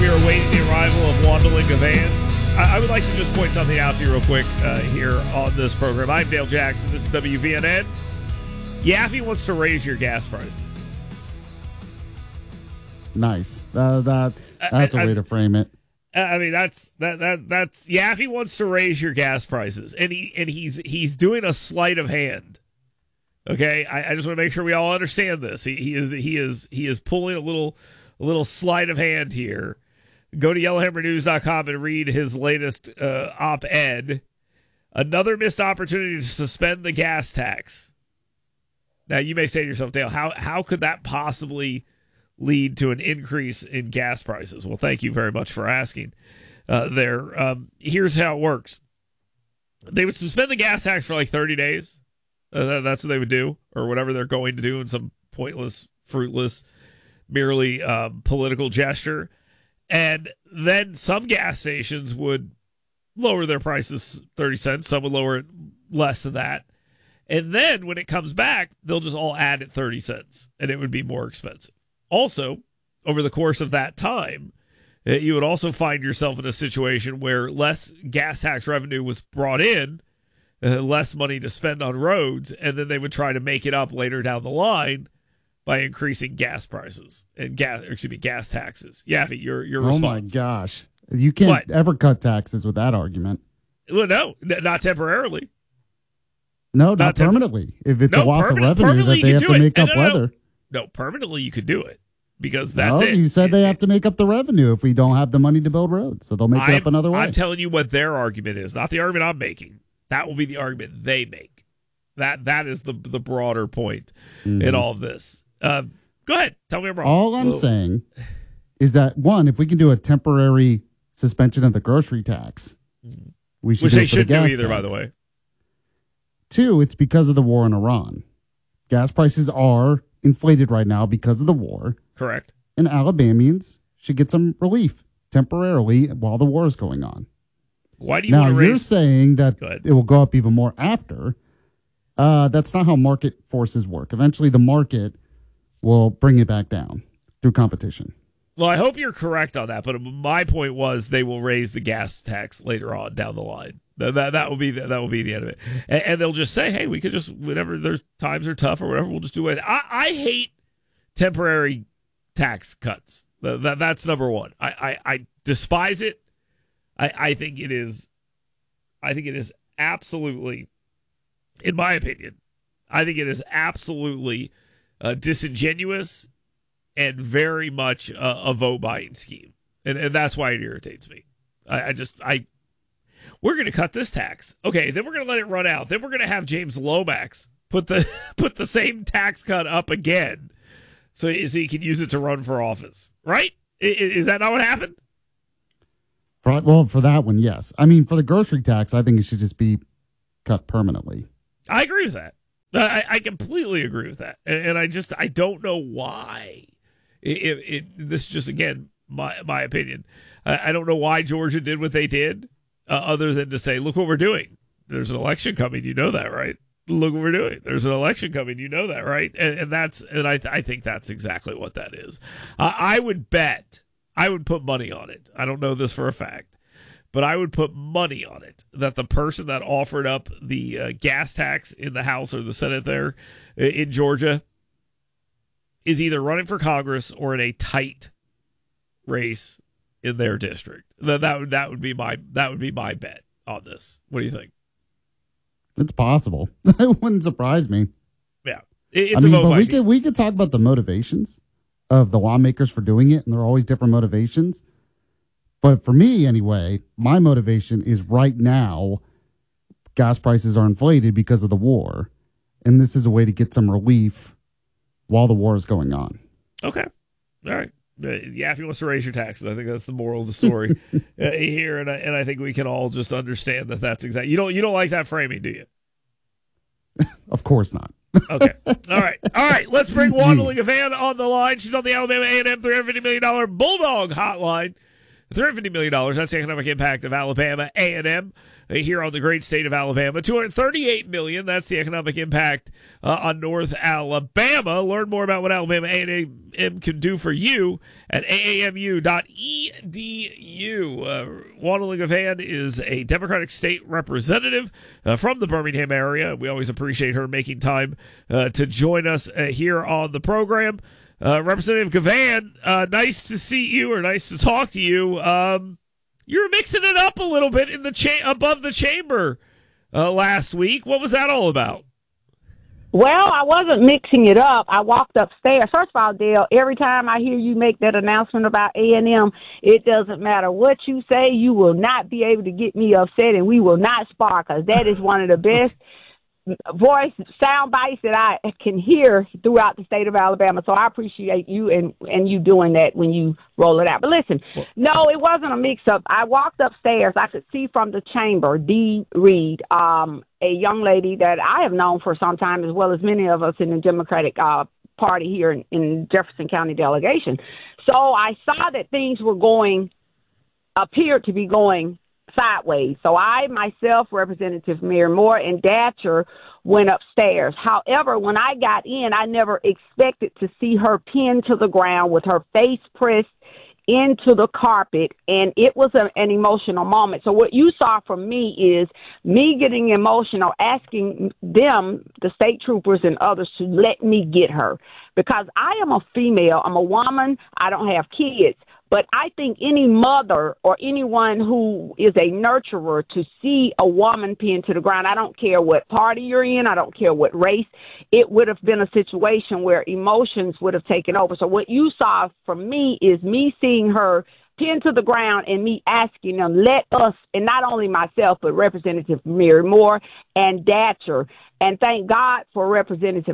we are awaiting the arrival of Wandling Gavan, I would like to just point something out to you real quick here on this program. I'm Dale Jackson. This is WVNN. Yaffe wants to raise your gas prices. Nice. That's a way to frame it. I mean, that's Yaffe wants to raise your gas prices, and he's doing a sleight of hand. Okay, I just want to make sure we all understand this. He is pulling a little sleight of hand here. Go to yellowhammernews.com and read his latest op-ed. Another missed opportunity to suspend the gas tax. Now, you may say to yourself, Dale, how could that possibly lead to an increase in gas prices? Well, thank you very much for asking. Here's how it works. They would suspend the gas tax for like 30 days. That's what they would do, or whatever they're going to do in some pointless, fruitless, merely political gesture. And then some gas stations would lower their prices 30 cents. Some would lower it less than that. And then when it comes back, they'll just all add it 30 cents, and it would be more expensive. Also, over the course of that time, you would also find yourself in a situation where less gas tax revenue was brought in, less money to spend on roads, and then they would try to make it up later down the line by increasing gas prices and gas taxes. Yaffe, your response. Oh my gosh. You can't ever cut taxes with that argument. Well, no, not temporarily. No, not permanently. If it's a loss of revenue that they have to make up whether. No, permanently you could do it because that's it. You said they have to make up the revenue if we don't have the money to build roads. So they'll make it up another way. I'm telling you what their argument is, not the argument I'm making. That will be the argument they make. That is the broader point in all of this. Go ahead. Tell me I'm wrong. All I'm saying is that, one, if we can do a temporary suspension of the grocery tax, we should. Which they shouldn't do either, by the way. Two, it's because of the war in Iran. Gas prices are inflated right now because of the war. Correct. And Alabamians should get some relief temporarily while the war is going on. Why do you want to raise? You're saying that it will go up even more after. That's not how market forces work. Eventually, the market will bring it back down through competition. Well, I hope you're correct on that. But my point was they will raise the gas tax later on down the line. That will be the end of it. And they'll just say, hey, we could just, whenever there's times are tough or whatever, we'll just do it. I hate temporary tax cuts. That's number one. I despise it. I think it is absolutely, in my opinion, I think it is absolutely disingenuous and very much a vote buying scheme. And that's why it irritates me. We're going to cut this tax. Okay, then we're going to let it run out. Then we're going to have James Lomax put the same tax cut up again so he can use it to run for office. Right? Is that not what happened? Well, for that one, yes. I mean, for the grocery tax, I think it should just be cut permanently. I agree with that. I completely agree with that. And I don't know why. This is just, again, my opinion. I don't know why Georgia did what they did. Other than to say, look what we're doing. There's an election coming. You know that, right? Look what we're doing. There's an election coming. You know that, right? And I think that's exactly what that is. I would put money on it. I don't know this for a fact, but I would put money on it that the person that offered up the gas tax in the House or the Senate there in Georgia is either running for Congress or in a tight race in their district. That would be my bet on this. What do you think? It's possible. It wouldn't surprise me. Yeah, but we could talk about the motivations of the lawmakers for doing it, and there are always different motivations. But for me, anyway, my motivation is right now, gas prices are inflated because of the war, and this is a way to get some relief while the war is going on. Okay, all right. Yeah, if he wants to raise your taxes, I think that's the moral of the story here, and I think we can all just understand that that's exactly. You don't like that framing, do you? Of course not. Okay, all right. Let's bring Wandling Gavan on the line. She's on the Alabama A&M $350 million Bulldog Hotline. $350 million. That's the economic impact of Alabama A&M here on the great state of Alabama. $238 million. That's the economic impact on North Alabama. Learn more about what Alabama A&M can do for you at aamu.edu. Wanda Van is a Democratic state representative from the Birmingham area. We always appreciate her making time to join us here on the program. Representative Gavan, nice to see you, or nice to talk to you. You're mixing it up a little bit in the above the chamber last week. What was that all about? Well, I wasn't mixing it up. I walked upstairs. First of all, Dale, every time I hear you make that announcement about A&M, it doesn't matter what you say. You will not be able to get me upset, and we will not spar, because that is one of the best voice sound bites that I can hear throughout the state of Alabama. So I appreciate you and you doing that when you roll it out. But listen, no, it wasn't a mix-up. I walked upstairs. I could see from the chamber, Dee Reed, a young lady that I have known for some time, as well as many of us in the Democratic Party here in Jefferson County delegation. So I saw that things appeared to be going sideways. So I, myself, Representative Mary Moore, and Datcher went upstairs. However, when I got in, I never expected to see her pinned to the ground with her face pressed into the carpet, and it was an emotional moment. So what you saw from me is me getting emotional, asking them, the state troopers and others, to let me get her, because I am a female, I'm a woman, I don't have kids. But I think any mother or anyone who is a nurturer, to see a woman pinned to the ground, I don't care what party you're in, I don't care what race, it would have been a situation where emotions would have taken over. So what you saw from me is me seeing her pinned to the ground and me asking them, let us, and not only myself, but Representative Mary Moore and Datcher. And thank God for Representative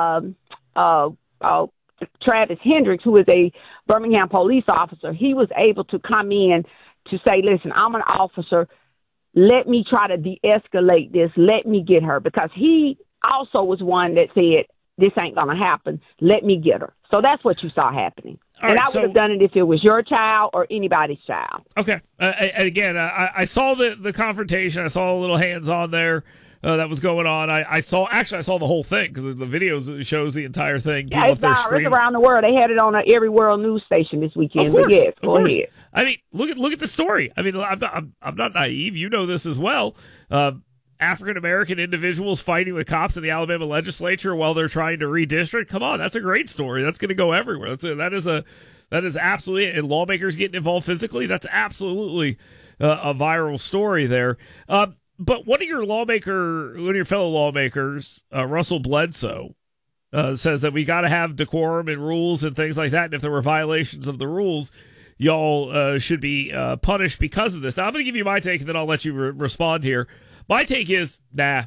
Travis Hendricks, who is a Birmingham police officer. He was able to come in to say, listen, I'm an officer. Let me try to de-escalate this. Let me get her. Because he also was one that said, this ain't going to happen. Let me get her. So that's what you saw happening. All and right, I would have done it if it was your child or anybody's child. Okay. Again, I saw the confrontation. I saw a little hands-on there. That was going on. I saw the whole thing, because the video shows the entire thing. Yeah, it's around the world. They had it on every world news station this weekend. Of course, but yes, go ahead. I mean, look at the story. I mean, I'm not naive. You know this as well. African American individuals fighting with cops in the Alabama legislature while they're trying to redistrict. Come on, that's a great story. That's going to go everywhere. That is absolutely, and lawmakers getting involved physically. That's absolutely a viral story there. But one of your fellow lawmakers, Russell Bledsoe, says that we got to have decorum and rules and things like that. And if there were violations of the rules, y'all should be punished because of this. Now, I'm going to give you my take, and then I'll let you respond here. My take is,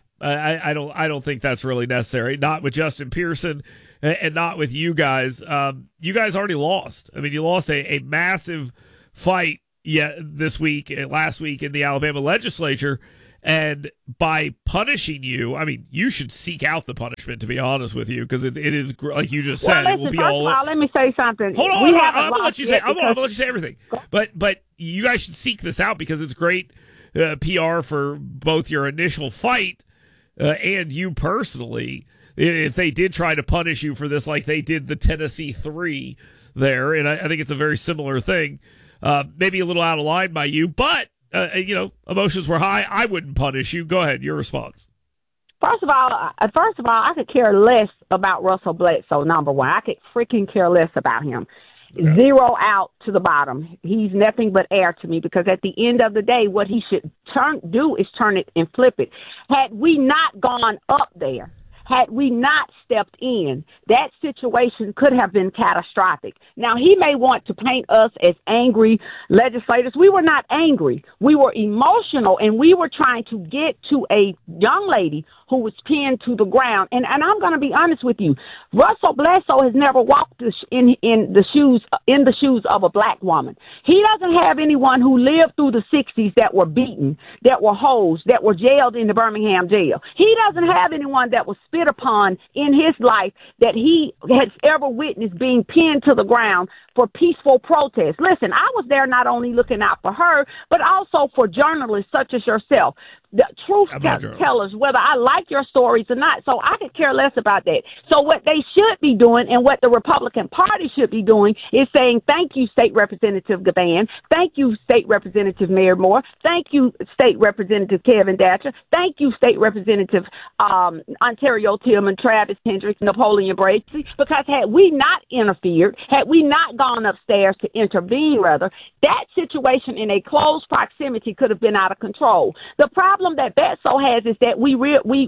I don't think that's really necessary. Not with Justin Pearson and not with you guys. You guys already lost. I mean, you lost a massive fight last week in the Alabama legislature. And by punishing you, I mean, you should seek out the punishment, to be honest with you, because it is, like you just said, listen, it will be first all. of all, let me say something. Hold on, I'm gonna let you say. I'm gonna let you say everything. But you guys should seek this out, because it's great PR for both your initial fight and you personally. If they did try to punish you for this, like they did the Tennessee 3 there, and I think it's a very similar thing. Maybe a little out of line by you, but. Emotions were high. I wouldn't punish you. Go ahead. Your response. First of all, I could care less about Russell Bledsoe, number one. I could freaking care less about him. Okay. Zero out to the bottom. He's nothing but air to me, because at the end of the day, what he should do is turn it and flip it. Had we not gone up there, had we not stepped in, that situation could have been catastrophic. Now, he may want to paint us as angry legislators. We were not angry. We were emotional, and we were trying to get to a young lady who was pinned to the ground. And I'm going to be honest with you. Russell Bledsoe has never walked in the shoes of a black woman. He doesn't have anyone who lived through the 60s that were beaten, that were hosed, that were jailed in the Birmingham jail. He doesn't have anyone that was spit spit upon in his life that he has ever witnessed being pinned to the ground for peaceful protest. Listen, I was there not only looking out for her, but also for journalists such as yourself. The truth tellers, whether I like your stories or not. So I could care less about that. So what they should be doing and what the Republican Party should be doing is saying, thank you, State Representative Gavan. Thank you, State Representative Mayor Moore. Thank you, State Representative Kevin Thatcher. Thank you, State Representative Ontario Tillman, Travis Hendricks, Napoleon Bracey. Because had we not interfered, had we not gone upstairs to intervene, rather, that situation in a close proximity could have been out of control. The problem that Betso has is that we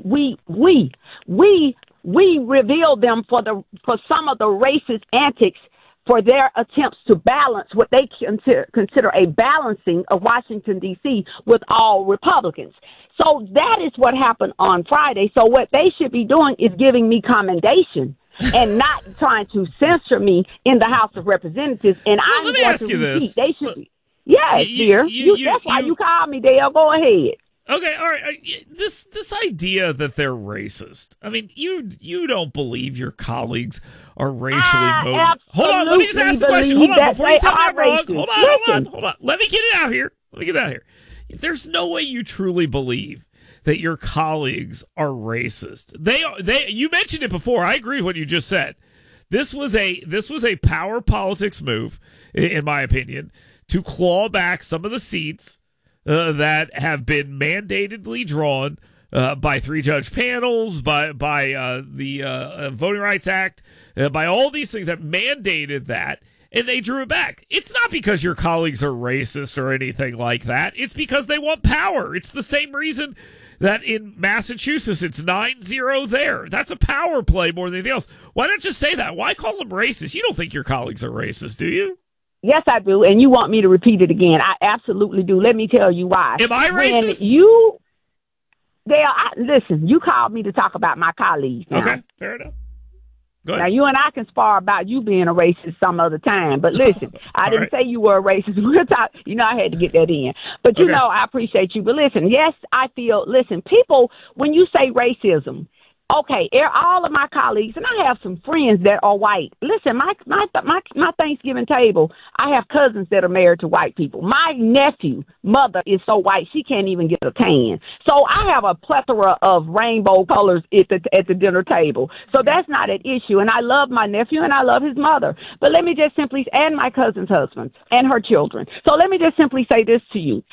reveal them for some of the racist antics for their attempts to balance what they consider a balancing of Washington, D.C. with all Republicans. So that is what happened on Friday. So what they should be doing is giving me commendation and not trying to censor me in the House of Representatives. And I'm let me going ask to you repeat, this. they should be. Yes, dear. That's why you called me, Dale. Go ahead. Okay, all right. This idea that they're racist. I mean, you don't believe your colleagues are racially motivated. Hold on, let me just ask the question. Hold on, before you tell me I'm wrong. Hold on. Let me get it out here. There's no way you truly believe that your colleagues are racist. You mentioned it before. I agree with what you just said. This was a power politics move, in my opinion, to claw back some of the seats that have been mandatedly drawn by 3-judge panels, by the Voting Rights Act, by all these things that mandated that, and they drew it back. It's not because your colleagues are racist or anything like that. It's because they want power. It's the same reason that in Massachusetts it's 9-0 there. That's a power play more than anything else. Why not just say that? Why call them racist? You don't think your colleagues are racist, do you? Yes, I do, and you want me to repeat it again. I absolutely do. Let me tell you why. Am I racist? Listen, you called me to talk about my colleagues. Now. Okay, fair enough. Go ahead. Now, you and I can spar about you being a racist some other time, but listen, I didn't say you were a racist. We'll talk. I had to get that in. But, I appreciate you. But listen, yes, people, when you say racism, okay, all of my colleagues, and I have some friends that are white. Listen, my Thanksgiving table, I have cousins that are married to white people. My nephew, mother is so white she can't even get a tan. So I have a plethora of rainbow colors at the dinner table. So that's not an issue. And I love my nephew and I love his mother. But let me just simply, and my cousin's husband and her children. So let me just simply say this to you.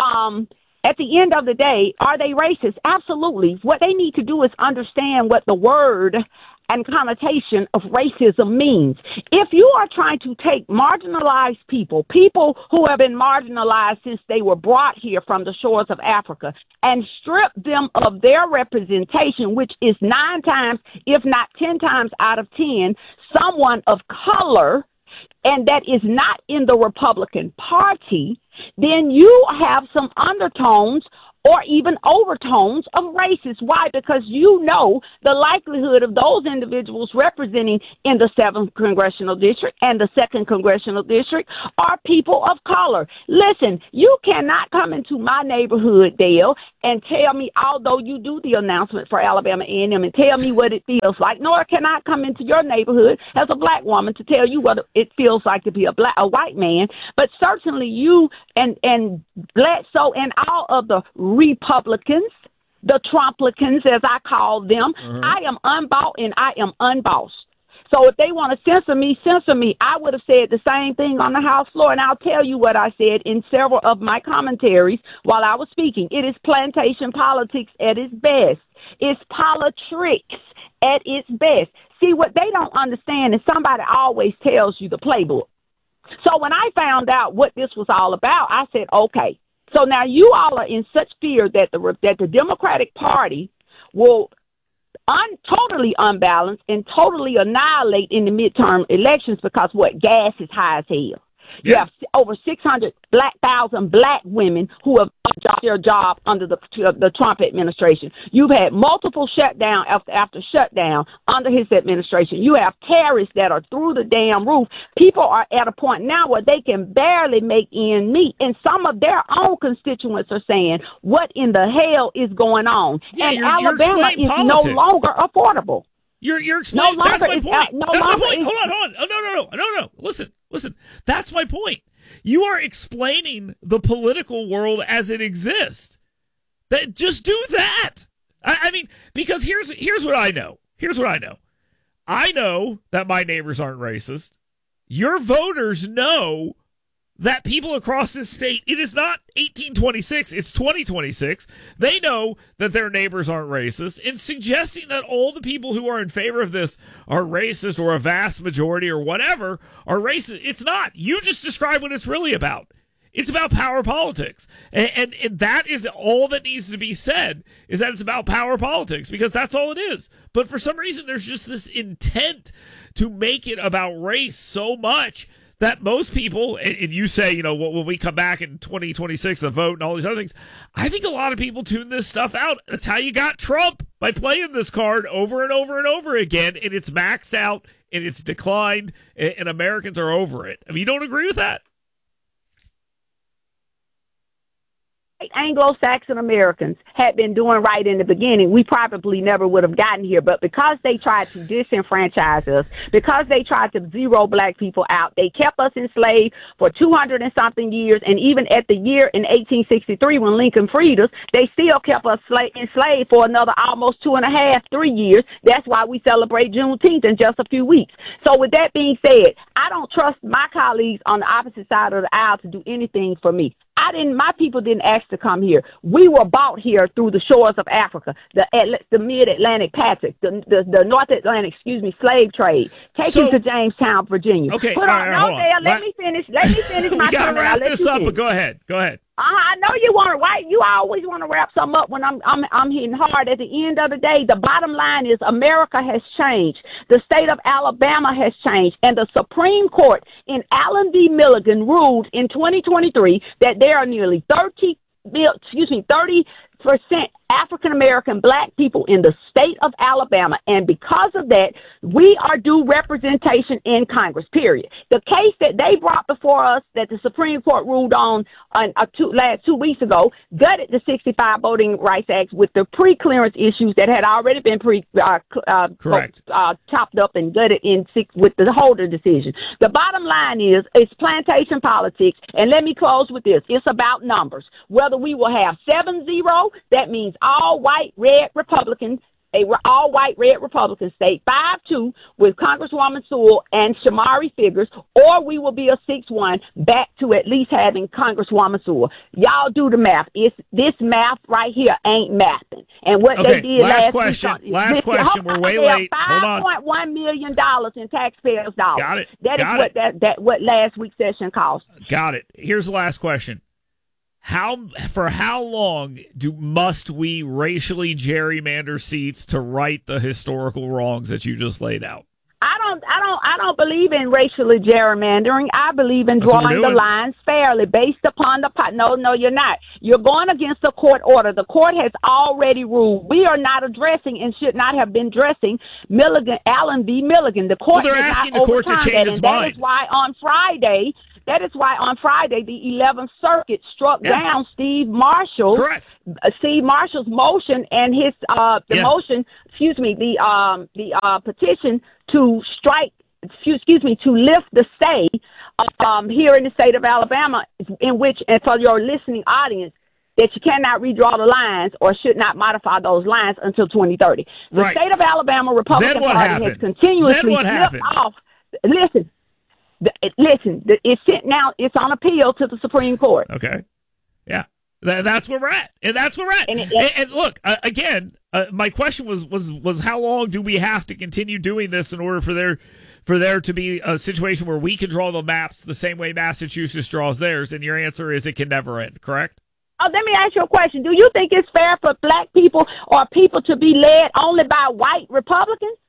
At the end of the day, are they racist? Absolutely. What they need to do is understand what the word and connotation of racism means. If you are trying to take marginalized people who have been marginalized since they were brought here from the shores of Africa, and strip them of their representation, which is 9 times, if not 10 times out of 10, someone of color, and that is not in the Republican Party, then you have some undertones or even overtones of racist. Why? Because the likelihood of those individuals representing in the 7th Congressional District and the 2nd Congressional District are people of color. Listen, you cannot come into my neighborhood, Dale, and tell me, although you do the announcement for Alabama A&M, and tell me what it feels like, nor can I come into your neighborhood as a black woman to tell you what it feels like to be a white man. But certainly you and Bledsoe and all of the Republicans, the Trumplicans, as I call them, I am unbought and I am unbossed. So if they want to censor me. I would have said the same thing on the House floor, and I'll tell you what I said in several of my commentaries while I was speaking. It is plantation politics at its best. It's politics at its best. See, what they don't understand is somebody always tells you the playbook. So when I found out what this was all about, I said, okay. So now you all are in such fear that the Democratic Party will totally unbalance and totally annihilate in the midterm elections because gas is high as hell. You Yeah. have over 600,000 black women who have lost their job under the Trump administration. You've had multiple shutdown after shutdown under his administration. You have tariffs that are through the damn roof. People are at a point now where they can barely make ends meet, and some of their own constituents are saying, "What in the hell is going on?" Yeah, and you're Alabama explaining is politics. no longer affordable. You're explaining. No That's my longer point. no That's my longer point. is- Hold on. Oh, no. Listen. That's my point. You are explaining the political world as it exists. Just do that. I mean, because here's what I know. I know that my neighbors aren't racist. Your voters know that people across this state, it is not 1826, it's 2026. They know that their neighbors aren't racist, and suggesting that all the people who are in favor of this are racist, or a vast majority or whatever are racist. It's not. You just described what it's really about. It's about power politics. And that is all that needs to be said, is that it's about power politics, because that's all it is. But for some reason, there's just this intent to make it about race so much that most people, and you say, when we come back in 2026, the vote and all these other things, I think a lot of people tune this stuff out. That's how you got Trump, by playing this card over and over and over again, and it's maxed out, and it's declined, and Americans are over it. I mean, you don't agree with that? Anglo-Saxon Americans had been doing right in the beginning, we probably never would have gotten here. But because they tried to disenfranchise us, because they tried to zero black people out, they kept us enslaved for 200 and something years. And even at the year in 1863, when Lincoln freed us, they still kept us enslaved for another almost 2.5, 3 years. That's why we celebrate Juneteenth in just a few weeks. So with that being said, I don't trust my colleagues on the opposite side of the aisle to do anything for me. My people didn't ask to come here. We were bought here through the shores of Africa, the mid-Atlantic passage, the North Atlantic, slave trade, taken to Jamestown, Virginia. Okay, Hold on. Let me finish my We got to wrap this up, but go ahead. I know you want to write. You always want to wrap something up when I'm hitting hard. At the end of the day, the bottom line is America has changed. The state of Alabama has changed, and the Supreme Court in Allen v. Milligan ruled in 2023 that there are nearly 30% African American black people in the state of Alabama, and because of that, we are due representation in Congress, period. The case that they brought before us that the Supreme Court ruled on last 2 weeks ago gutted the 65 Voting Rights Act with the pre-clearance issues that had already been correct, chopped up and gutted with the Holder decision. The bottom line is it's plantation politics, and let me close with this. It's about numbers. Whether we will have 7-0, that means all white, red Republicans, all white, red Republican state, 5-2 with Congresswoman Sewell and Shamari Figures, or we will be a 6-1 back to at least having Congresswoman Sewell. Y'all do the math. This math right here ain't mathing. And what they did last question. We're way late. Hold on. $5.1 million in taxpayers' dollars. Got it. That is what last week's session cost. Got it. Here's the last question. For how long must we racially gerrymander seats to right the historical wrongs that you just laid out? I don't believe in racially gerrymandering. I believe in drawing the lines fairly based upon No, you're not. You're going against a court order. The court has already ruled. We are not addressing and should not have been addressing Allen v. Milligan. The court they're did asking not the court to change its mind. That is why on Friday, the 11th Circuit struck down Steve Marshall. Correct. Steve Marshall's motion and his petition to to lift the stay here in the state of Alabama, in which, and for your listening audience, that you cannot redraw the lines or should not modify those lines until 2030. The state of Alabama Republican Party has continuously slipped off. Listen, it's on appeal to the Supreme Court. Okay. Yeah. That's where we're at. And that's where we're at. And look, again, my question was how long do we have to continue doing this in order for there to be a situation where we can draw the maps the same way Massachusetts draws theirs? And your answer is it can never end, correct? Oh, let me ask you a question. Do you think it's fair for black people or people to be led only by white Republicans?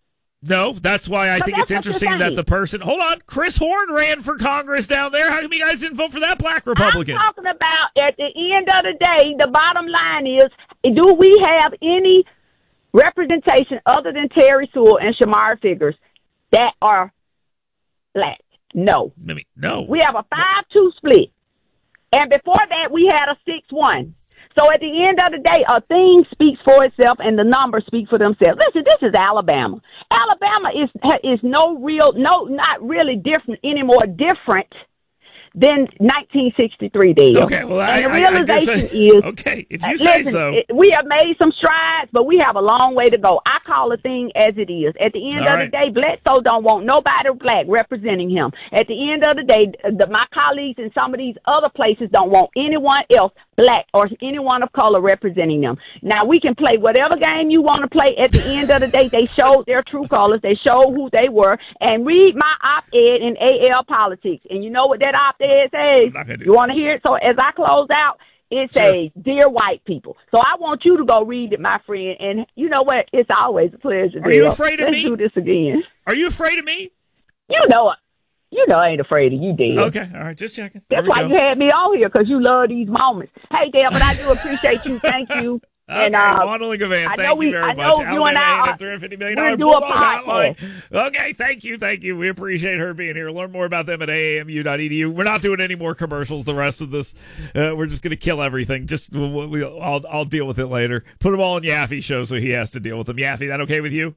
No, that's why I think it's interesting that the person. Hold on, Chris Horn ran for Congress down there. How come you guys didn't vote for that black Republican? I'm talking about at the end of the day, the bottom line is, do we have any representation other than Terry Sewell and Shamara Figures that are black? No. No. We have a 5-2 split. And before that, we had a 6-1. So at the end of the day, a thing speaks for itself and the numbers speak for themselves. Listen, this is Alabama. Alabama is not really different anymore different than 1963 did. Okay, well, and the realization is, okay, if you say so. We have made some strides, but we have a long way to go. I call a thing as it is. At the end of the day, Bledsoe don't want nobody black representing him. At the end of the day, my colleagues in some of these other places don't want anyone else black or anyone of color representing them. Now, we can play whatever game you want to play. At the end of the day, they showed their true colors. They showed who they were. And read my op-ed in AL Politics. And you know what that op-ed says? You want to hear it? So as I close out, it says, Dear white people. So I want you to go read it, my friend. And you know what? It's always a pleasure. Are you afraid of me? Let's do this again. Are you afraid of me? You know it. You know I ain't afraid of you, Dale. Okay, all right, just checking. That's why you had me on here, because you love these moments. Hey, Dale, but I do appreciate you. Thank you. Okay, Waddling Gavan, thank you very much. You and I are $350 million do a podcast. Okay, thank you. We appreciate her being here. Learn more about them at aamu.edu. We're not doing any more commercials the rest of this. We're just going to kill everything. I'll deal with it later. Put them all on Yaffe's show so he has to deal with them. Yaffe, that okay with you?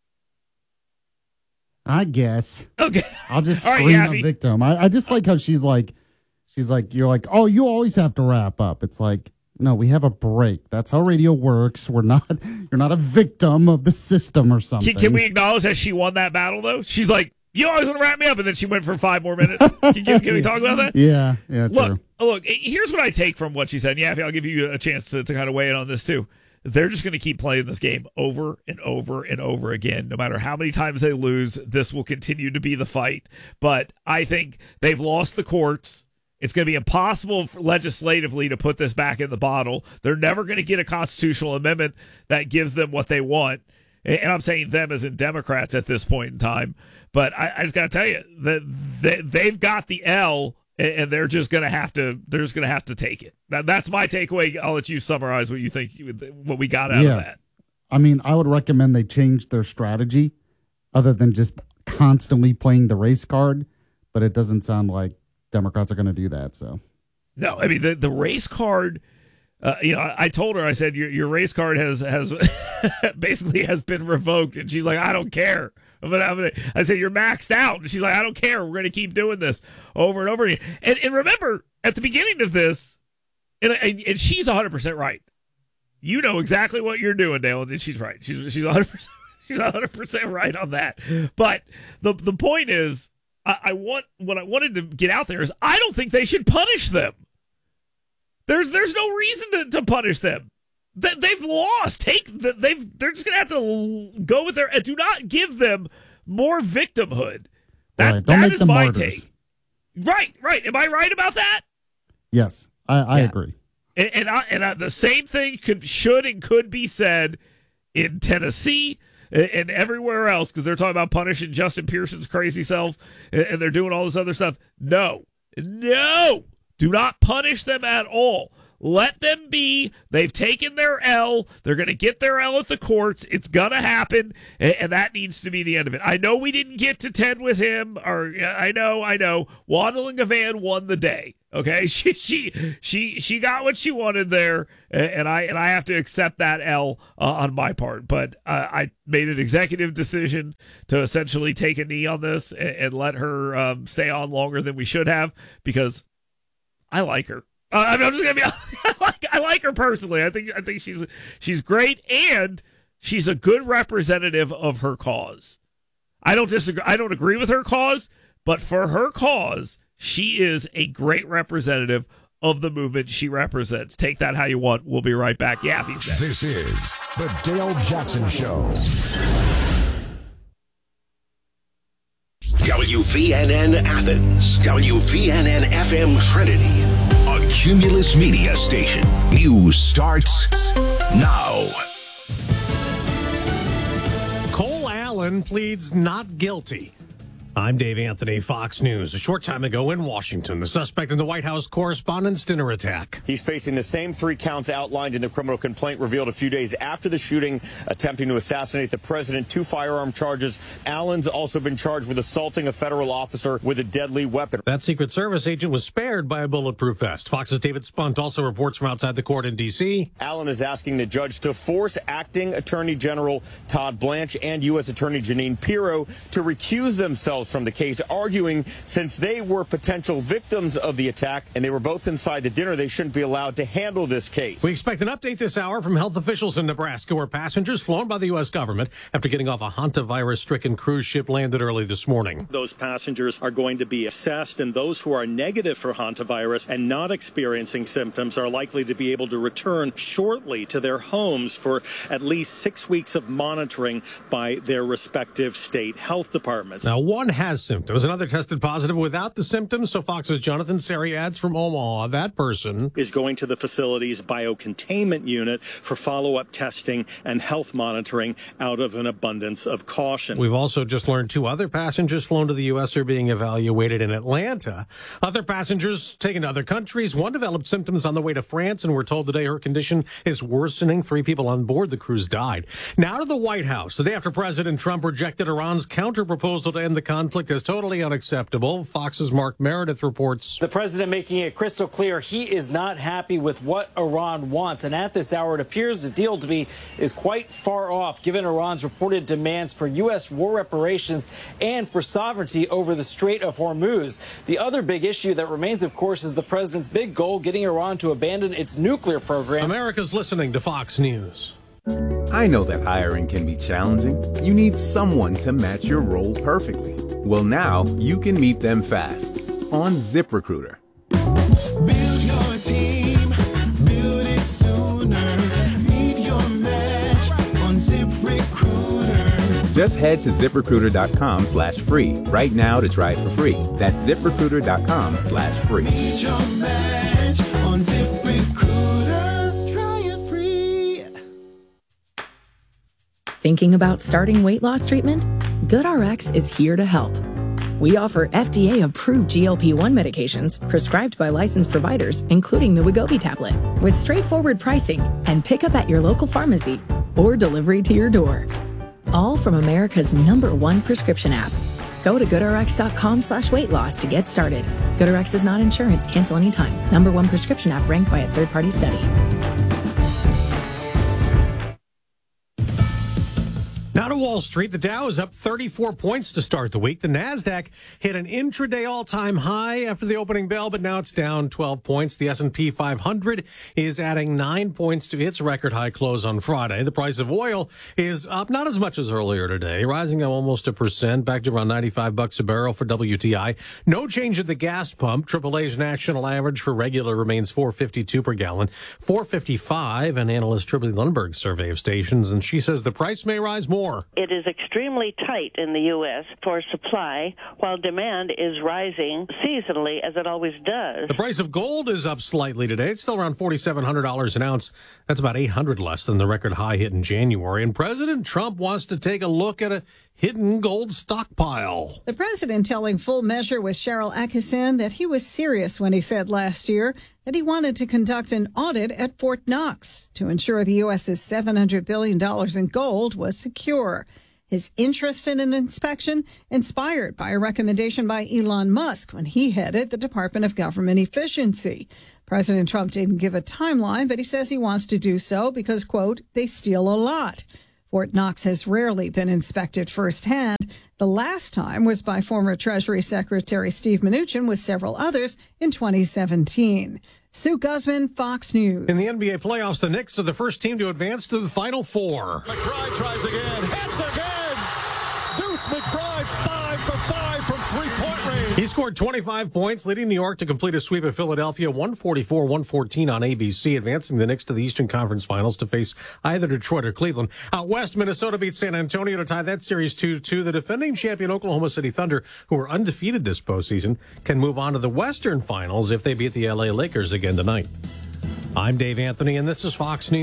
I guess. Okay. I'll just scream a victim. I just like how she's like, you're like, oh, you always have to wrap up. It's like, no, we have a break. That's how radio works. You're not a victim of the system or something. Can we acknowledge that she won that battle, though? She's like, you always want to wrap me up, and then she went for 5 more minutes. Can we talk about that? Yeah, true. Look, here's what I take from what she said. Yaffe, I'll give you a chance to kind of weigh in on this, too. They're just going to keep playing this game over and over and over again. No matter how many times they lose, this will continue to be the fight. But I think they've lost the courts. It's going to be impossible legislatively to put this back in the bottle. They're never going to get a constitutional amendment that gives them what they want. And I'm saying them as in Democrats at this point in time. But I just got to tell you that they've got the L, and they're just going to have to take it. That's my takeaway. I'll let you summarize what you think, what we got out of that. I mean, I would recommend they change their strategy other than just constantly playing the race card, but it doesn't sound like Democrats are going to do that. So, no, I mean, the race card, I told her, I said, your race card has basically has been revoked. And she's like, I don't care. I said, you're maxed out. And she's like, I don't care. We're going to keep doing this over and over again. And remember, at the beginning of this, and she's 100% right. You know exactly what you're doing, Dale, and she's right. She's 100%. She's 100% right on that. But the point is, what I wanted to get out there is, I don't think they should punish them. There's no reason to punish them. They've lost. They're just going to have to go with their. Do not give them more victimhood. Don't make them my martyrs. take. Right. Am I right about that? Yes, I agree. And the same thing should and could be said in Tennessee and everywhere else, because they're talking about punishing Justin Pearson's crazy self, and they're doing all this other stuff. No, do not punish them at all. Let them be. They've taken their L. They're going to get their L at the courts. It's going to happen, and that needs to be the end of it. I know we didn't get to 10 with him, I know. Waddling Gavan won the day. Okay, she got what she wanted there, and I have to accept that L on my part. But I made an executive decision to essentially take a knee on this and let her stay on longer than we should have, because I like her. I'm just gonna be honest. I like her personally. I think she's great, and she's a good representative of her cause. I don't disagree. I don't agree with her cause, but for her cause, she is a great representative of the movement she represents. Take that how you want. We'll be right back. Yaffe's next. This is the Dale Jackson Show. WVNN Athens, WVNN FM Trinity, a Cumulus Media station. News starts now. Cole Allen woman pleads not guilty. I'm Dave Anthony, Fox News. A short time ago in Washington, the suspect in the White House Correspondents' Dinner attack. He's facing the same 3 counts outlined in the criminal complaint revealed a few days after the shooting, attempting to assassinate the president. 2 firearm charges. Allen's also been charged with assaulting a federal officer with a deadly weapon. That Secret Service agent was spared by a bulletproof vest. Fox's David Spunt also reports from outside the court in D.C. Allen is asking the judge to force acting Attorney General Todd Blanche and U.S. Attorney Jeanine Pirro to recuse themselves from the case, arguing since they were potential victims of the attack and they were both inside the dinner, they shouldn't be allowed to handle this case. We expect an update this hour from health officials in Nebraska, where passengers flown by the U.S. government after getting off a hantavirus-stricken cruise ship landed early this morning. Those passengers are going to be assessed, and those who are negative for hantavirus and not experiencing symptoms are likely to be able to return shortly to their homes for at least 6 weeks of monitoring by their respective state health departments. Now, one has symptoms. Another tested positive without the symptoms. So Fox's Jonathan Seri adds from Omaha, that person is going to the facility's biocontainment unit for follow-up testing and health monitoring out of an abundance of caution. We've also just learned 2 other passengers flown to the U.S. are being evaluated in Atlanta. Other passengers taken to other countries. One developed symptoms on the way to France, and we're told today her condition is worsening. 3 people on board the cruise died. Now to the White House. The day after President Trump rejected Iran's counter-proposal to end the conflict as totally unacceptable. Fox's Mark Meredith reports. The president making it crystal clear he is not happy with what Iran wants. And at this hour, it appears the deal to be is quite far off, given Iran's reported demands for U.S. war reparations and for sovereignty over the Strait of Hormuz. The other big issue that remains, of course, is the president's big goal, getting Iran to abandon its nuclear program. America's listening to Fox News. I know that hiring can be challenging. You need someone to match your role perfectly. Well, now you can meet them fast on ZipRecruiter. Build your team, build it sooner. Meet your match on ZipRecruiter. Just head to ZipRecruiter.com/free right now to try it for free. That's ZipRecruiter.com/free. Meet your match on ZipRecruiter. Try it free. Thinking about starting weight loss treatment? GoodRx is here to help. We offer FDA-approved GLP-1 medications prescribed by licensed providers, including the Wegovy tablet, with straightforward pricing and pickup at your local pharmacy or delivery to your door. All from America's #1 prescription app. Go to GoodRx.com/weight-loss to get started. GoodRx is not insurance. Cancel anytime. #1 prescription app ranked by a third-party study. Now to Wall Street. The Dow is up 34 points to start the week. The Nasdaq hit an intraday all-time high after the opening bell, but now it's down 12 points. The S&P 500 is adding 9 points to its record high close on Friday. The price of oil is up not as much as earlier today, rising almost 1%, back to around $95 a barrel for WTI. No change at the gas pump. AAA's national average for regular remains $4.52 per gallon, $4.55. An analyst Tripoli Lundberg survey of stations, and she says the price may rise more. It is extremely tight in the U.S. for supply, while demand is rising seasonally, as it always does. The price of gold is up slightly today. It's still around $4,700 an ounce. That's about $800 less than the record high hit in January. And President Trump wants to take a look at a hidden gold stockpile. The president telling Full Measure with Cheryl Atkinson that he was serious when he said last year that he wanted to conduct an audit at Fort Knox to ensure the U.S.'s $700 billion in gold was secure. His interest in an inspection inspired by a recommendation by Elon Musk when he headed the Department of Government Efficiency. President Trump didn't give a timeline, but he says he wants to do so because, quote, they steal a lot. Fort Knox has rarely been inspected firsthand. The last time was by former Treasury Secretary Steve Mnuchin with several others in 2017. Sue Guzman, Fox News. In the NBA playoffs, the Knicks are the first team to advance to the Final Four. McBride tries again. Hits again. Deuce McBride 5 for 5 from three-point range. He scored 25 points, leading New York to complete a sweep of Philadelphia, 144-114 on ABC, advancing the Knicks to the Eastern Conference Finals to face either Detroit or Cleveland. Out west, Minnesota beat San Antonio to tie that series 2-2. The defending champion Oklahoma City Thunder, who are undefeated this postseason, can move on to the Western Finals if they beat the LA Lakers again tonight. I'm Dave Anthony, and this is Fox News.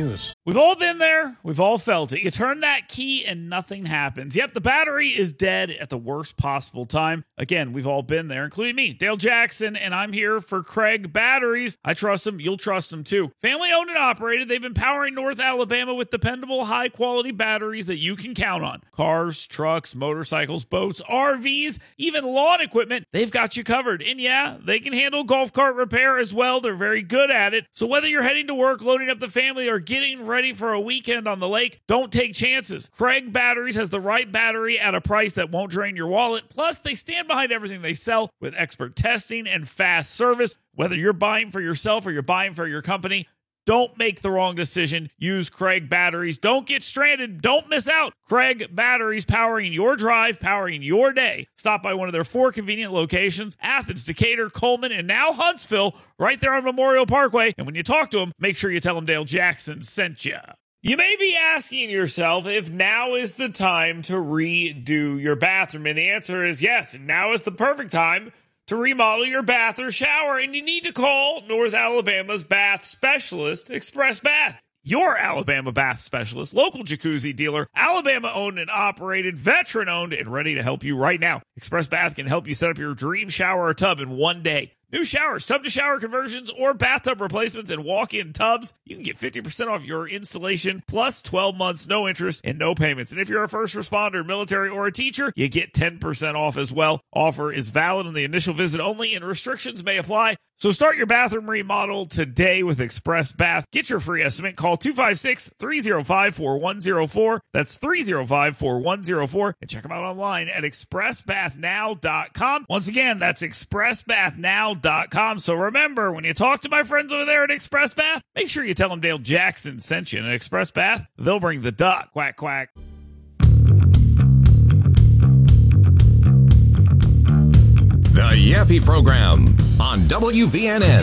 We've all been there. We've all felt it. You turn that key and nothing happens. Yep, the battery is dead at the worst possible time. Again, we've all been there, including me, Dale Jackson, and I'm here for Craig Batteries. I trust them. You'll trust them too. Family owned and operated. They've been powering North Alabama with dependable, high-quality batteries that you can count on. Cars, trucks, motorcycles, boats, RVs, even lawn equipment. They've got you covered. And yeah, they can handle golf cart repair as well. They're very good at it. So whether you're heading to work, loading up the family, or getting ready for a weekend on the lake, don't take chances. Craig Batteries has the right battery at a price that won't drain your wallet. Plus, they stand behind everything they sell with expert testing and fast service. Whether you're buying for yourself or you're buying for your company, don't make the wrong decision. Use Craig Batteries. Don't get stranded. Don't miss out. Craig Batteries, powering your drive, powering your day. Stop by one of their 4 convenient locations: Athens, Decatur, Coleman, and now Huntsville, right there on Memorial Parkway. And when you talk to them, make sure you tell them Dale Jackson sent you. You may be asking yourself if now is the time to redo your bathroom. And the answer is yes. And now is the perfect time to remodel your bath or shower, and you need to call North Alabama's bath specialist, Express Bath. Your Alabama bath specialist, local jacuzzi dealer, Alabama owned and operated, veteran owned, and ready to help you right now. Express Bath can help you set up your dream shower or tub in one day. New showers, tub-to-shower conversions, or bathtub replacements and walk-in tubs. You can get 50% off your installation, plus 12 months, no interest, and no payments. And if you're a first responder, military, or a teacher, you get 10% off as well. Offer is valid on the initial visit only, and restrictions may apply. So start your bathroom remodel today with Express Bath. Get your free estimate. Call 256-305-4104. That's 305-4104. And check them out online at expressbathnow.com. Once again, that's expressbathnow.com. So remember, when you talk to my friends over there at Express Bath, make sure you tell them Dale Jackson sent you. And at Express Bath, they'll bring the duck. Quack, quack. The Yappy Program on WVNN.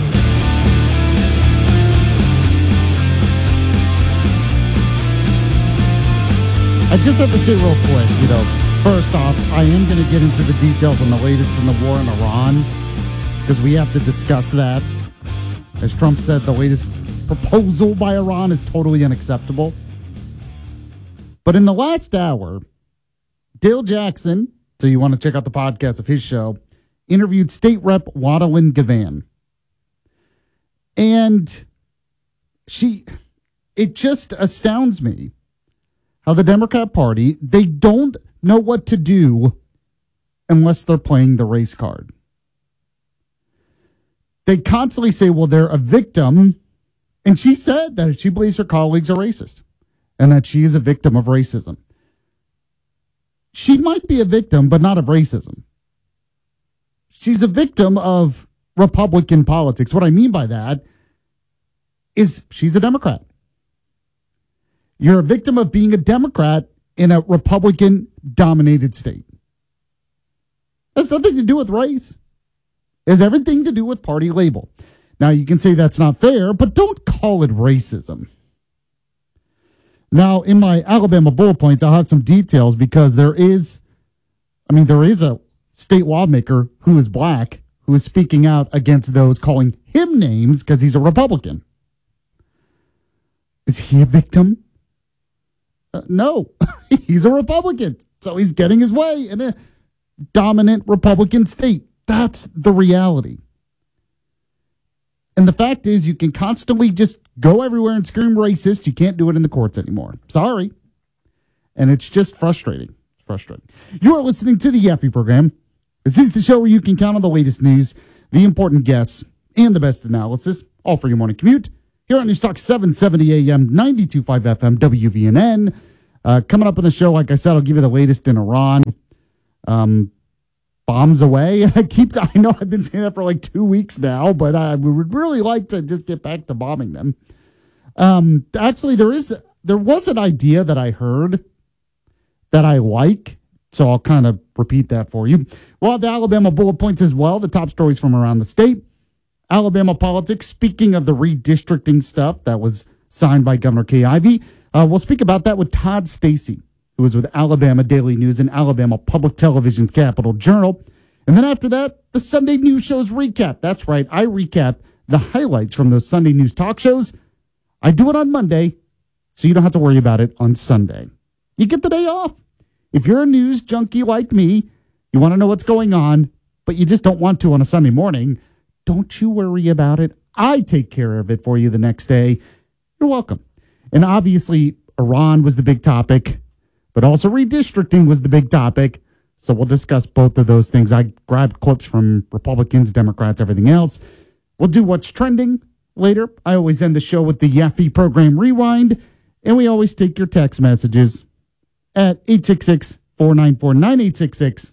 I just have to say real quick, first off, I am going to get into the details on the latest in the war in Iran, because we have to discuss that. As Trump said, the latest proposal by Iran is totally unacceptable. But in the last hour, Dale Jackson, so you want to check out the podcast of his show, interviewed State Rep Wadilyn Gavan. And it just astounds me how the Democrat Party, they don't know what to do unless they're playing the race card. They constantly say, well, they're a victim. And she said that she believes her colleagues are racist and that she is a victim of racism. She might be a victim, but not of racism. She's a victim of Republican politics. What I mean by that is she's a Democrat. You're a victim of being a Democrat in a Republican-dominated state. That's nothing to do with race. It has everything to do with party label. Now, you can say that's not fair, but don't call it racism. Now, in my Alabama bullet points, I'll have some details because there is a state lawmaker who is black who is speaking out against those calling him names because he's a Republican. Is he a victim? No, he's a Republican. So he's getting his way in a dominant Republican state. That's the reality. And the fact is, you can constantly just go everywhere and scream racist. You can't do it in the courts anymore. Sorry. And it's just frustrating. You are listening to the Yaffee Program. This is the show where you can count on the latest news, the important guests, and the best analysis, all for your morning commute. Here on News Talk 770 AM, 92.5 FM, WVNN. Coming up on the show, like I said, I'll give you the latest in Iran. Bombs away. I know I've been saying that for like 2 weeks now, but I would really like to just get back to bombing them. Actually, there was an idea that I heard that I like, so I'll kind of repeat that for you. We'll have the Alabama bullet points as well, the top stories from around the state. Alabama politics, speaking of the redistricting stuff that was signed by Governor Kay Ivey, we'll speak about that with Todd Stacy, who is with Alabama Daily News and Alabama Public Television's Capital Journal. And then after that, the Sunday News Shows recap. That's right, I recap the highlights from those Sunday News talk shows. I do it on Monday, so you don't have to worry about it on Sunday. You get the day off. If you're a news junkie like me, you want to know what's going on, but you just don't want to on a Sunday morning, don't you worry about it. I take care of it for you the next day. You're welcome. And obviously, Iran was the big topic, but also redistricting was the big topic. So we'll discuss both of those things. I grabbed clips from Republicans, Democrats, everything else. We'll do what's trending later. I always end the show with the Yaffe program rewind, and we always take your text messages at 866-494-9866,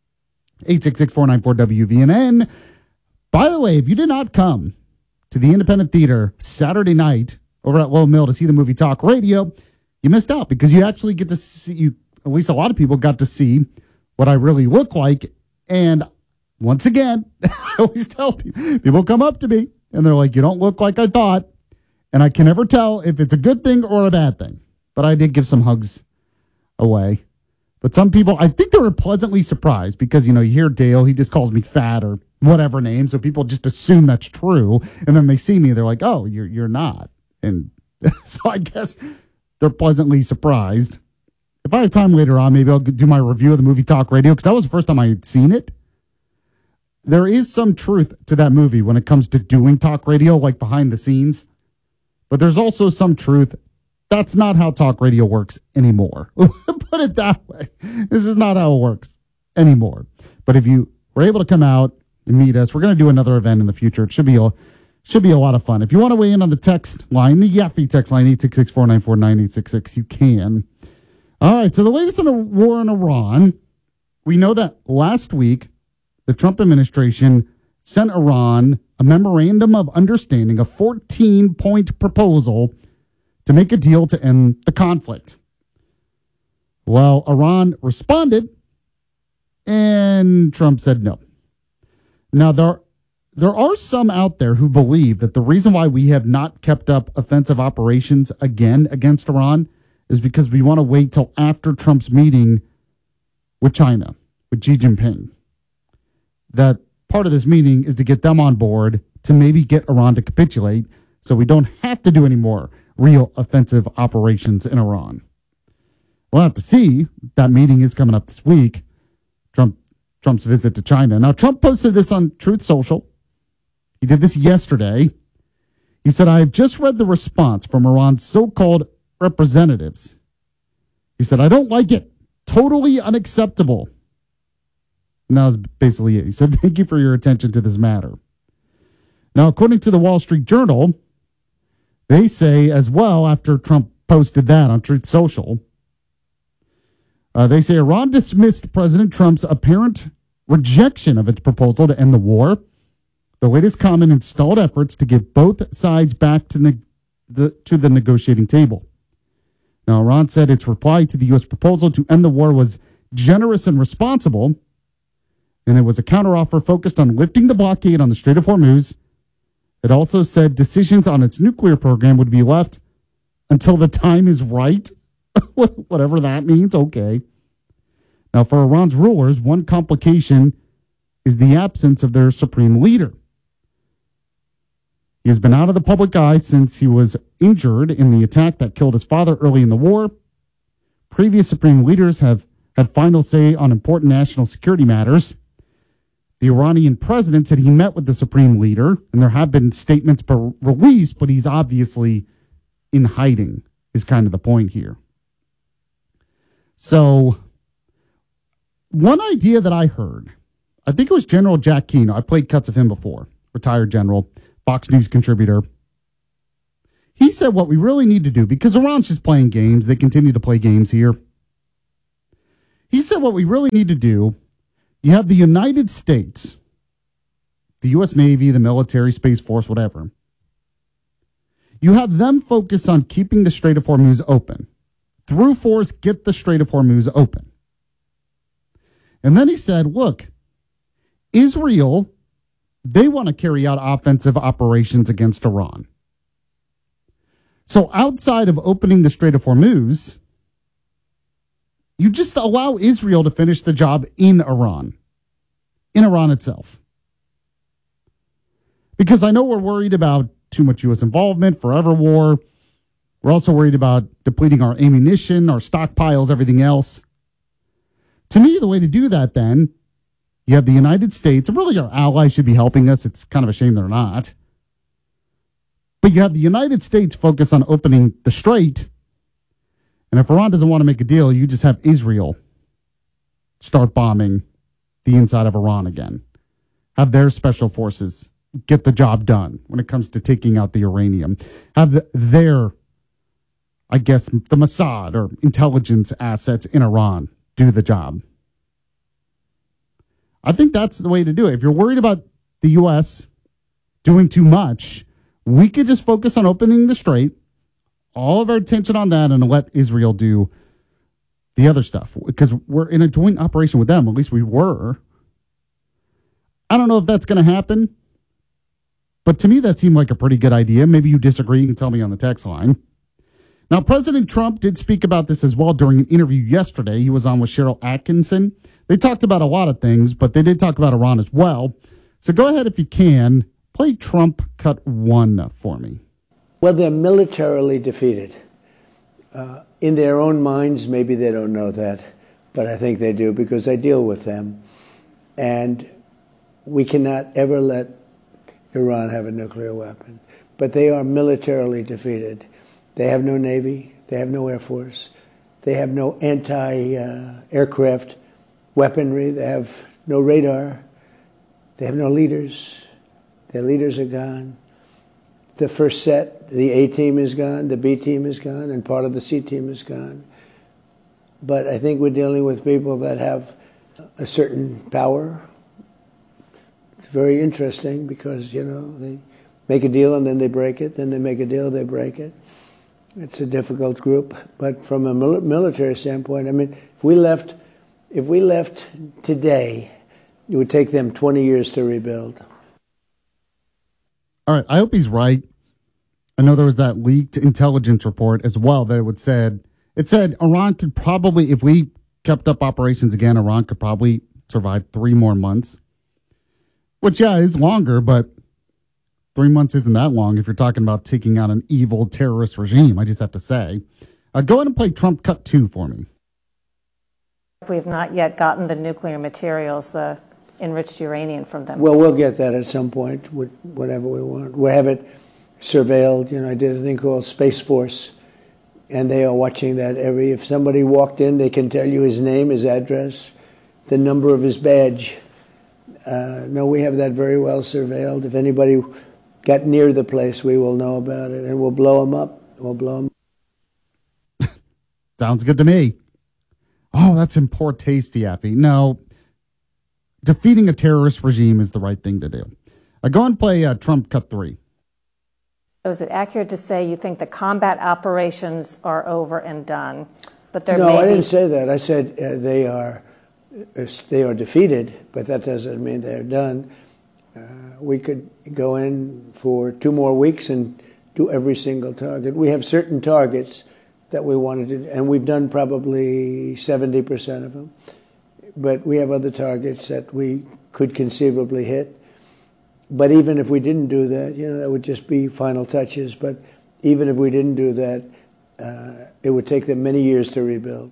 866-494-WVNN. By the way, if you did not come to the Independent Theater Saturday night over at Low Mill to see the movie Talk Radio, you missed out because you actually get to see, at least a lot of people got to see what I really look like. And once again, I always tell people come up to me and they're like, you don't look like I thought. And I can never tell if it's a good thing or a bad thing. But I did give some hugs away. But some people, I think they were pleasantly surprised because, you hear Dale, he just calls me fat or whatever name. So people just assume that's true. And then they see me, they're like, oh, you're not. And so I guess they're pleasantly surprised. If I have time later on, maybe I'll do my review of the movie Talk Radio because that was the first time I had seen it. There is some truth to that movie when it comes to doing talk radio, like behind the scenes. But there's also some truth. That's not how talk radio works anymore. Put it that way. This is not how it works anymore. But if you were able to come out and meet us, we're going to do another event in the future. It should be a lot of fun. If you want to weigh in on the text line, the Yaffe text line, 866-494-9866, you can. All right, so the latest on the war in Iran, we know that last week, the Trump administration sent Iran a memorandum of understanding, a 14-point proposal to make a deal to end the conflict. Well, Iran responded, and Trump said no. Now, there are some out there who believe that the reason why we have not kept up offensive operations again against Iran is because we want to wait till after Trump's meeting with China, with Xi Jinping. That part of this meeting is to get them on board to maybe get Iran to capitulate so we don't have to do any more real offensive operations in Iran. We'll have to see. That meeting is coming up this week, Trump's visit to China. Now, Trump posted this on Truth Social. He did this yesterday. He said, I have just read the response from Iran's so-called representatives. He said, I don't like it. Totally unacceptable. And that was basically it. He said, thank you for your attention to this matter. Now, according to the Wall Street Journal, they say as well, after Trump posted that on Truth Social, they say Iran dismissed President Trump's apparent rejection of its proposal to end the war. The latest comment installed efforts to get both sides back to the negotiating table. Now, Iran said its reply to the U.S. proposal to end the war was generous and responsible, and it was a counteroffer focused on lifting the blockade on the Strait of Hormuz. It also said decisions on its nuclear program would be left until the time is right. Whatever that means, okay. Now, for Iran's rulers, one complication is the absence of their supreme leader. He has been out of the public eye since he was injured in the attack that killed his father early in the war. Previous supreme leaders have had final say on important national security matters. The Iranian president said he met with the supreme leader, and there have been statements released, but he's obviously in hiding, is kind of the point here. So, one idea that I heard, I think it was General Jack Keno. I played cuts of him before, retired general, Fox News contributor. He said what we really need to do, because Iran's just playing games, they continue to play games here. He said what we really need to do, you have the United States, the U.S. Navy, the military, Space Force, whatever. You have them focus on keeping the Strait of Hormuz open. Through force, get the Strait of Hormuz open. And then he said, look, Israel, they want to carry out offensive operations against Iran. So outside of opening the Strait of Hormuz, you just allow Israel to finish the job in Iran itself. Because I know we're worried about too much U.S. involvement, forever war, We're also worried about depleting our ammunition, our stockpiles, everything else. To me, the way to do that then, you have the United States, and really our allies should be helping us. It's kind of a shame they're not. But you have the United States focus on opening the strait. And if Iran doesn't want to make a deal, you just have Israel start bombing the inside of Iran again. Have their special forces get the job done when it comes to taking out the uranium. Have their, I guess, the Mossad or intelligence assets in Iran do the job. I think that's the way to do it. If you're worried about the U.S. doing too much, we could just focus on opening the strait, all of our attention on that, and let Israel do the other stuff. Because we're in a joint operation with them. At least we were. I don't know if that's going to happen. But to me, that seemed like a pretty good idea. Maybe you disagree. You can tell me on the text line. Now, President Trump did speak about this as well during an interview yesterday. He was on with Cheryl Atkinson. They talked about a lot of things, but they did talk about Iran as well. So go ahead, if you can, play Trump cut 1 for me. Well, they're militarily defeated. In their own minds, maybe they don't know that, but I think they do because I deal with them. And we cannot ever let Iran have a nuclear weapon. But they are militarily defeated. They have no Navy. They have no Air Force. They have no anti-aircraft weaponry. They have no radar. They have no leaders. Their leaders are gone. The first set, the A team is gone, the B team is gone, and part of the C team is gone. But I think we're dealing with people that have a certain power. It's very interesting because, you know, they make a deal and then they break it. Then they make a deal, they break it. It's a difficult group. But from a military standpoint, I mean, if we left today, it would take them 20 years to rebuild. All right, I hope he's right. I know there was that leaked intelligence report as well that it said Iran could probably, if we kept up operations again, Iran could probably survive 3 more months. Which, yeah, is longer, but 3 months isn't that long if you're talking about taking out an evil terrorist regime, I just have to say. Go ahead and play Trump cut 2 for me. We've not yet gotten the nuclear materials, the enriched uranium from them. Well, we'll get that at some point, whatever we want. We have it surveilled. You know, I did a thing called Space Force, and they are watching that if somebody walked in, they can tell you his name, his address, the number of his badge. No, we have that very well surveilled. If anybody got near the place, we will know about it, and we'll blow them up. We'll blow them up. Sounds good to me. Oh, that's in poor taste, Yappy. No, defeating a terrorist regime is the right thing to do. Go and play Trump cut 3. So is it accurate to say you think the combat operations are over and done? But No, I didn't say that. I said they are defeated, but that doesn't mean they're done. We could go in for 2 more weeks and do every single target. We have certain targets that we wanted to, and we've done probably 70% of them. But we have other targets that we could conceivably hit. But even if we didn't do that, you know, that would just be final touches. But even if we didn't do that, it would take them many years to rebuild.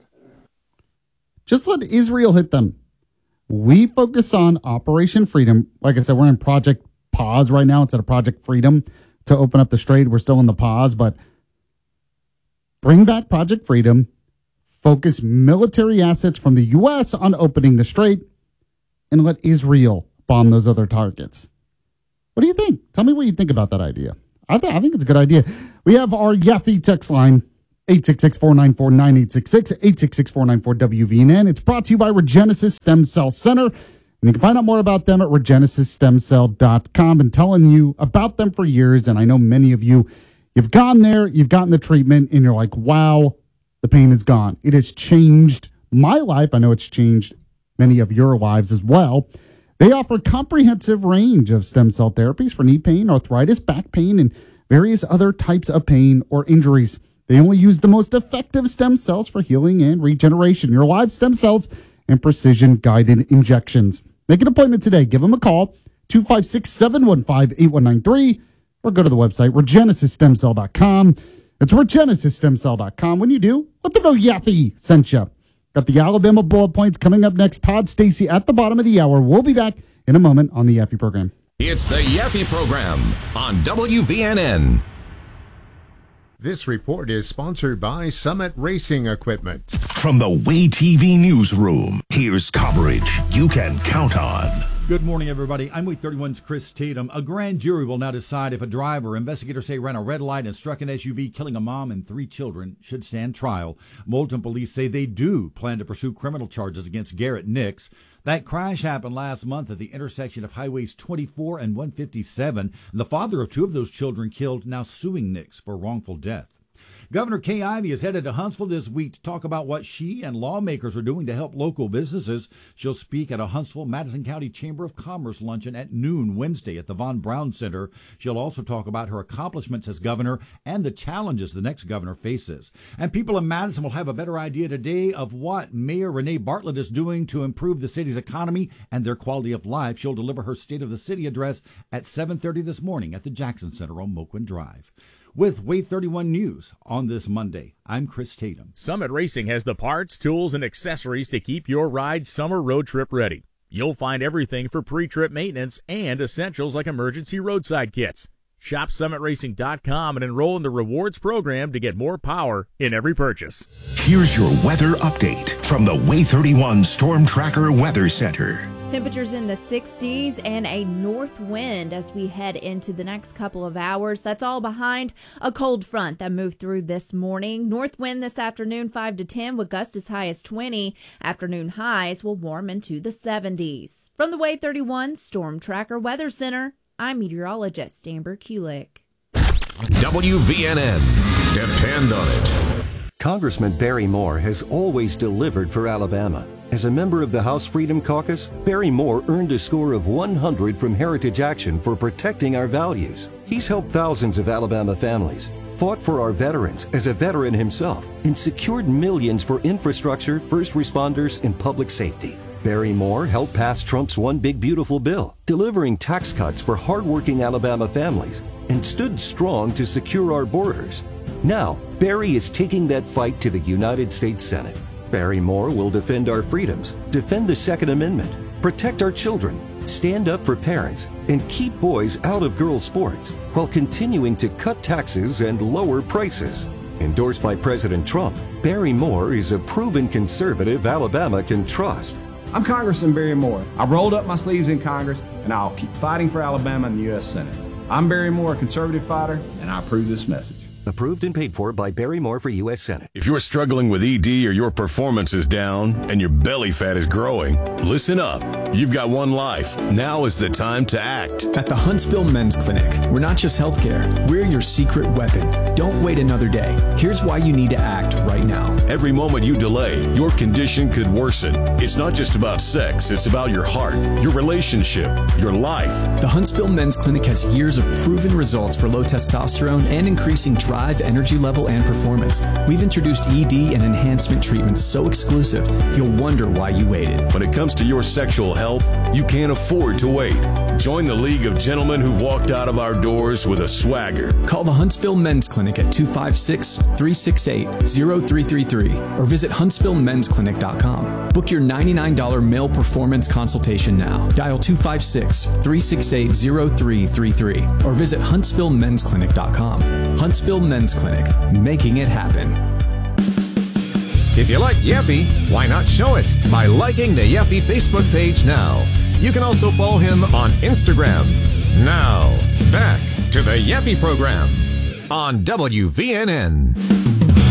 Just let Israel hit them. We focus on Operation Freedom. Like I said, we're in Project Pause right now instead of Project Freedom to open up the strait. We're still in the pause, but bring back Project Freedom. Focus military assets from the U.S. on opening the strait and let Israel bomb those other targets. What do you think? Tell me what you think about that idea. I think it's a good idea. We have our Yaffe text line, 866-494-9866, 866-494-WVNN. It's brought to you by Regenesis Stem Cell Center. And you can find out more about them at regenesisstemcell.com. Been telling you about them for years, and I know many of you, you've gone there, you've gotten the treatment, and you're like, wow, the pain is gone. It has changed my life. I know it's changed many of your lives as well. They offer a comprehensive range of stem cell therapies for knee pain, arthritis, back pain, and various other types of pain or injuries. They only use the most effective stem cells for healing and regeneration. Your live stem cells and precision-guided injections. Make an appointment today. Give them a call, 256-715-8193, or go to the website, regenesisstemcell.com. It's regenesisstemcell.com. When you do, let them know Yappy sent you. Got the Alabama bullet points coming up next. Todd Stacy at the bottom of the hour. We'll be back in a moment on the Yappy program. It's the Yappy program on WVNN. This report is sponsored by Summit Racing Equipment. From the Way TV newsroom, here's coverage you can count on. Good morning, everybody. I'm Week 31's Chris Tatum. A grand jury will now decide if a driver investigators say ran a red light and struck an SUV, killing a mom and 3 children, should stand trial. Moulton police say they do plan to pursue criminal charges against Garrett Nix. That crash happened last month at the intersection of Highways 24 and 157. The father of 2 of those children killed, now suing Nix for wrongful death. Governor Kay Ivey is headed to Huntsville this week to talk about what she and lawmakers are doing to help local businesses. She'll speak at a Huntsville Madison County Chamber of Commerce luncheon at noon Wednesday at the Von Braun Center. She'll also talk about her accomplishments as governor and the challenges the next governor faces. And people in Madison will have a better idea today of what Mayor Renee Bartlett is doing to improve the city's economy and their quality of life. She'll deliver her State of the City address at 7:30 this morning at the Jackson Center on Moquin Drive. With Way 31 News on this Monday, I'm Chris Tatum. Summit Racing has the parts, tools, and accessories to keep your ride summer road trip ready. You'll find everything for pre-trip maintenance and essentials like emergency roadside kits. Shop SummitRacing.com and enroll in the rewards program to get more power in every purchase. Here's your weather update from the Way 31 Storm Tracker Weather Center. Temperatures in the 60s and a north wind as we head into the next couple of hours. That's all behind a cold front that moved through this morning. North wind this afternoon 5 to 10 with gusts as high as 20. Afternoon highs will warm into the 70s. From the Way 31 Storm Tracker Weather Center, I'm meteorologist Amber Kulik. WVNN. Depend on it. Congressman Barry Moore has always delivered for Alabama. As a member of the House Freedom Caucus, Barry Moore earned a score of 100 from Heritage Action for protecting our values. He's helped thousands of Alabama families, fought for our veterans as a veteran himself, and secured millions for infrastructure, first responders, and public safety. Barry Moore helped pass Trump's One Big Beautiful Bill, delivering tax cuts for hardworking Alabama families, and stood strong to secure our borders. Now, Barry is taking that fight to the United States Senate. Barry Moore will defend our freedoms, defend the Second Amendment, protect our children, stand up for parents, and keep boys out of girls' sports while continuing to cut taxes and lower prices. Endorsed by President Trump, Barry Moore is a proven conservative Alabama can trust. I'm Congressman Barry Moore. I rolled up my sleeves in Congress, and I'll keep fighting for Alabama in the U.S. Senate. I'm Barry Moore, a conservative fighter, and I approve this message. Approved and paid for by Barry Moore for U.S. Senate. If you're struggling with ED or your performance is down and your belly fat is growing, listen up. You've got one life. Now is the time to act. At the Huntsville Men's Clinic, we're not just healthcare. We're your secret weapon. Don't wait another day. Here's why you need to act right now. Every moment you delay, your condition could worsen. It's not just about sex. It's about your heart, your relationship, your life. The Huntsville Men's Clinic has years of proven results for low testosterone and increasing drive, energy level, and performance. We've introduced ED and enhancement treatments so exclusive, you'll wonder why you waited. When it comes to your sexual health, you can't afford to wait. Join the League of Gentlemen who've walked out of our doors with a swagger. Call the Huntsville Men's Clinic at 256-368-0333 or visit HuntsvilleMen'sClinic.com. Book your $99 male performance consultation now. Dial 256-368-0333 or visit HuntsvilleMen'sClinic.com. Huntsville Men's Clinic, making it happen. If you like Yappy, why not show it by liking the Yappy Facebook page now? You can also follow him on Instagram. Now, back to the Yappy program on WVNN.